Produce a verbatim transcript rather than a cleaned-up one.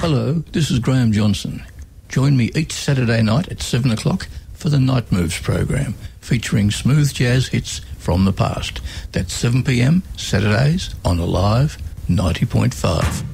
Hello, this is Graham Johnson. Join me each Saturday night at seven o'clock for the Night Moves program, featuring smooth jazz hits from the past. That's seven p m Saturdays on Alive ninety point five.